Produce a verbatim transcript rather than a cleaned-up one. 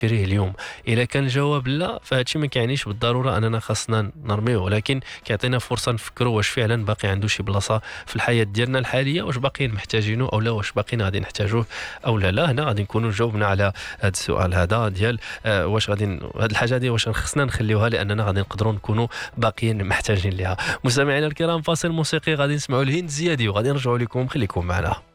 نشريه اليوم. الا كان الجواب لا، فهادشي ما كيعنيش بالضروره اننا خاصنا نرميه، ولكن كيعطينا فرصه نفكروا واش فعلا باقي عنده شي بلاصه في الحياه ديالنا الحاليه، واش باقيين محتاجينه او لا، واش باقيين غادي نحتاجوه او لا. لا هنا غادي نكونوا جاوبنا على هذا السؤال هذا ديال آه واش غادي هذه الحاجه هذه واش خصنا نخليوها لاننا غادي نقدروا نكونوا باقيين محتاجين لها. مستمعينا الكرام، فاصل موسيقي غادي نسمعوا الهند زيادي وغادي نرجعوا لكم، خليكم معنا.